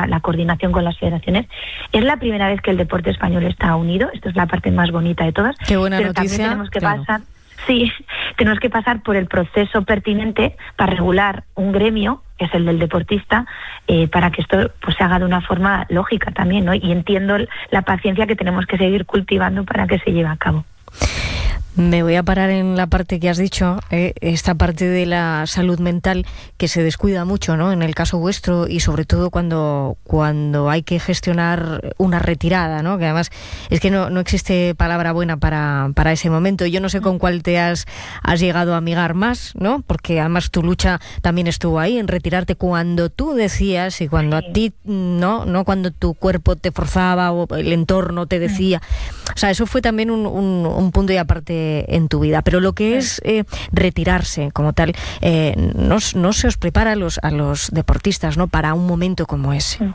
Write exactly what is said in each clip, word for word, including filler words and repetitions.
la, la coordinación con las federaciones. Es la primera vez que el deporte español está unido, esto es la parte más bonita de todas. Qué buena pero noticia. También tenemos que claro. pasar, sí, tenemos que pasar por el proceso pertinente para regular un gremio, que es el del deportista, eh, para que esto pues se haga de una forma lógica también, ¿no? Y entiendo la paciencia que tenemos que seguir cultivando para que se lleve a cabo. Me voy a parar en la parte que has dicho, eh, esta parte de la salud mental que se descuida mucho, ¿no? En el caso vuestro y sobre todo cuando cuando hay que gestionar una retirada, ¿no? Que además es que no, no existe palabra buena para, para ese momento. Yo no sé con cuál te has, has llegado a amigar más, ¿no? Porque además tu lucha también estuvo ahí, en retirarte cuando tú decías y cuando sí. a ti, no, no cuando tu cuerpo te forzaba o el entorno te decía. O sea, eso fue también un, un, un punto y aparte en tu vida, pero lo que es eh, retirarse como tal, eh, no, no se os prepara a los, a los deportistas, ¿no? Para un momento como ese.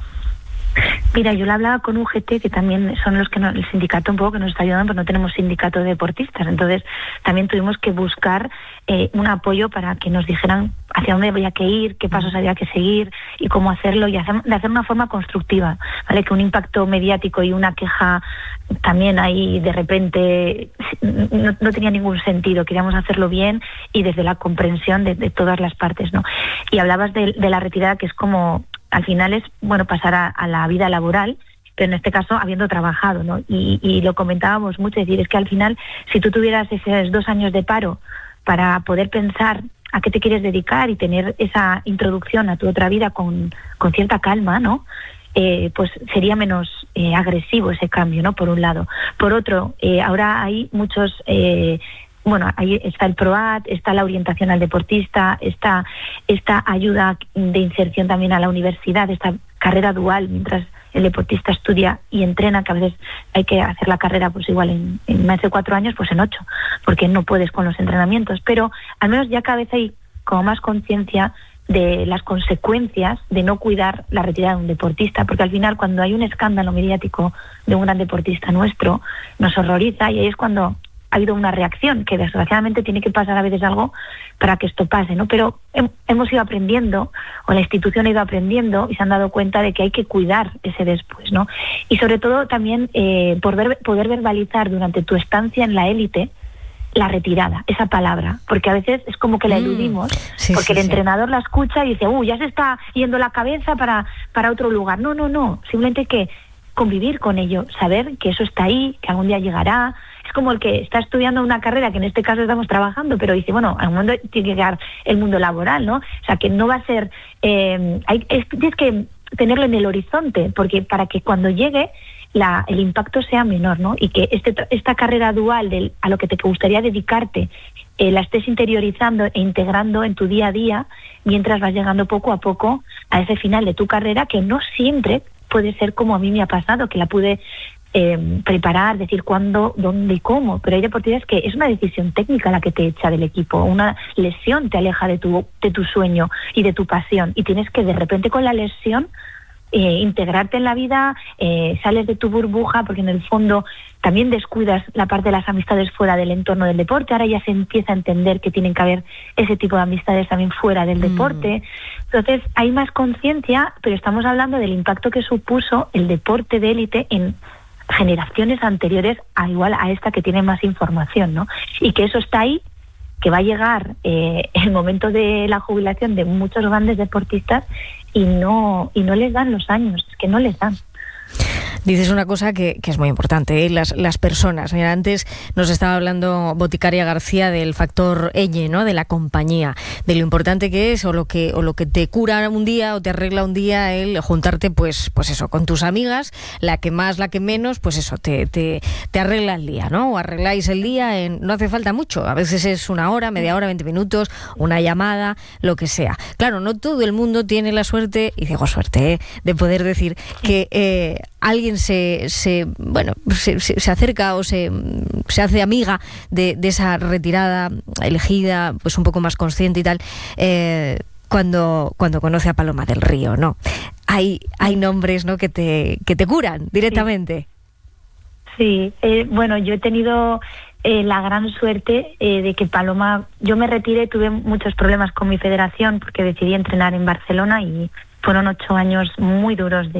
Mira, yo le hablaba con U G T, que también son los que nos, el sindicato un poco que nos está ayudando, pero no tenemos sindicato de deportistas, entonces también tuvimos que buscar eh, un apoyo para que nos dijeran hacia dónde había que ir, qué pasos había que seguir y cómo hacerlo, y hacer, de hacer una forma constructiva, ¿vale? Que un impacto mediático y una queja también ahí de repente no, no tenía ningún sentido. Queríamos hacerlo bien y desde la comprensión de, de todas las partes, ¿no? Y hablabas de, de la retirada, que es como, al final es, bueno, pasar a, a la vida laboral, pero en este caso habiendo trabajado, ¿no? Y, y lo comentábamos mucho, es decir, es que al final, si tú tuvieras esos dos años de paro para poder pensar a qué te quieres dedicar y tener esa introducción a tu otra vida con, con cierta calma, ¿no? Eh, pues sería menos eh, agresivo ese cambio, ¿no? Por un lado. Por otro, eh, ahora hay muchos... Eh, bueno, ahí está el PROAT, está la orientación al deportista, está esta ayuda de inserción también a la universidad, esta carrera dual mientras el deportista estudia y entrena, que a veces hay que hacer la carrera pues igual en, en más de cuatro años, pues en ocho, porque no puedes con los entrenamientos, pero al menos ya cada vez hay como más conciencia de las consecuencias de no cuidar la retirada de un deportista, porque al final cuando hay un escándalo mediático de un gran deportista nuestro, nos horroriza, y ahí es cuando ha habido una reacción, que desgraciadamente tiene que pasar a veces algo para que esto pase, ¿no? Pero he, hemos ido aprendiendo, o la institución ha ido aprendiendo, y se han dado cuenta de que hay que cuidar ese después, ¿no? Y sobre todo también eh, por ver, poder verbalizar durante tu estancia en la élite la retirada, esa palabra, porque a veces es como que la eludimos, mm, sí, porque sí, el entrenador sí. la escucha y dice, uh, ya se está yendo la cabeza para, para otro lugar. No, no, no, simplemente que convivir con ello, saber que eso está ahí, que algún día llegará. Es como el que está estudiando una carrera, que en este caso estamos trabajando, pero dice, bueno, algún momento tiene que llegar el mundo laboral, ¿no? O sea, que no va a ser... Eh, hay, es, tienes que tenerlo en el horizonte, porque para que cuando llegue la, el impacto sea menor, ¿no? Y que este, esta carrera dual del, a lo que te gustaría dedicarte, eh, la estés interiorizando e integrando en tu día a día, mientras vas llegando poco a poco a ese final de tu carrera, que no siempre puede ser como a mí me ha pasado, que la pude... Eh, preparar, decir cuándo, dónde y cómo, pero hay deportistas que es una decisión técnica la que te echa del equipo, una lesión te aleja de tu, de tu sueño y de tu pasión, y tienes que de repente con la lesión eh, integrarte en la vida, eh, sales de tu burbuja, porque en el fondo también descuidas la parte de las amistades fuera del entorno del deporte. Ahora ya se empieza a entender que tienen que haber ese tipo de amistades también fuera del mm. deporte. Entonces hay más conciencia, pero estamos hablando del impacto que supuso el deporte de élite en generaciones anteriores a igual a esta que tiene más información, ¿no? Y que eso está ahí, que va a llegar eh, el momento de la jubilación de muchos grandes deportistas y no y no les dan los años, es que no les dan. Dices una cosa que, que es muy importante, ¿eh? las, las personas. Mira, antes nos estaba hablando Boticaria García del factor Elle, ¿no? De la compañía, de lo importante que es, o lo que o lo que te cura un día o te arregla un día el juntarte, pues pues eso, con tus amigas, la que más, la que menos, pues eso, te, te, te arregla el día, ¿no? O arregláis el día en, no hace falta mucho, a veces es una hora, media hora, veinte minutos, una llamada, lo que sea. Claro, no todo el mundo tiene la suerte, y digo suerte, ¿eh? De poder decir que eh, alguien se, se bueno se, se, se acerca o se, se hace amiga de, de esa retirada elegida, pues un poco más consciente y tal, eh, cuando cuando conoce a Paloma del Río, ¿no? Hay hay nombres, ¿no? que te que te curan directamente. Sí, sí eh, bueno, yo he tenido eh, la gran suerte eh, de que Paloma, yo me retiré, tuve muchos problemas con mi federación porque decidí entrenar en Barcelona y fueron ocho años muy duros de